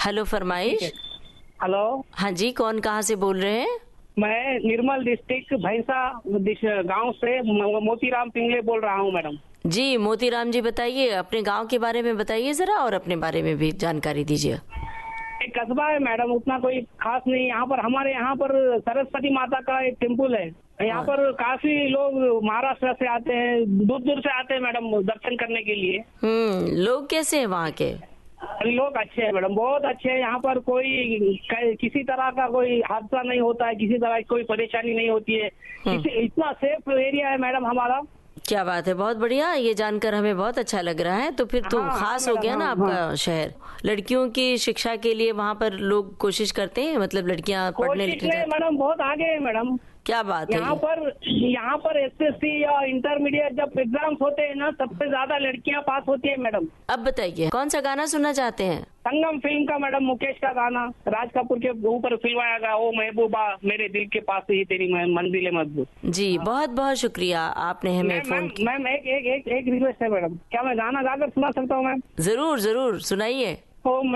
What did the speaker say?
Hello, फरमाइश। Hello, हाँ जी, कौन कहाँ से बोल रहे हैं? मैं निर्मल डिस्ट्रिक्ट भैंसा गांव से मोतीराम पिंगले बोल रहा हूँ मैडम। जी मोतीराम जी, बताइए, अपने गांव के बारे में बताइए जरा, और अपने बारे में भी जानकारी दीजिए। एक कस्बा है मैडम, उतना कोई खास नहीं। यहाँ पर हमारे यहाँ पर सरस्वती माता का एक टेम्पल है। यहाँ पर काफी लोग महाराष्ट्र से आते हैं, दूर दूर से आते हैं मैडम दर्शन करने के लिए। लोग कैसे हैं वहाँ के? लोग अच्छे हैं मैडम, बहुत अच्छे हैं। यहाँ पर कोई किसी तरह का कोई हादसा नहीं होता है, किसी तरह की कोई परेशानी नहीं होती है। इतना सेफ एरिया है मैडम हमारा। क्या बात है, बहुत बढ़िया। ये जानकर हमें बहुत अच्छा लग रहा है। तो फिर तो खास हो गया ना आपका शहर। लड़कियों की शिक्षा के लिए वहाँ पर लोग कोशिश करते हैं, मतलब लड़कियाँ पढ़ने लिखने मैडम बहुत आगे है मैडम। क्या बात है। यहाँ पर एसएससी या इंटरमीडिएट जब एग्जाम्स होते हैं ना, सबसे ज्यादा लड़कियाँ पास होती है मैडम। अब बताइए, कौन सा गाना सुनना चाहते हैं? संगम फिल्म का मैडम, मुकेश का गाना, राज कपूर के ऊपर फिल्माया गया, ओ महबूबा मेरे दिल के पास ही तेरी मंजिल है मजबूत। जी बहुत बहुत शुक्रिया, आपने हमें फोन किया। मैम एक रिक्वेस्ट है मैडम, क्या मैं गाना गाकर सुना सकता हूँ मैम? जरूर जरूर, सुनाइए।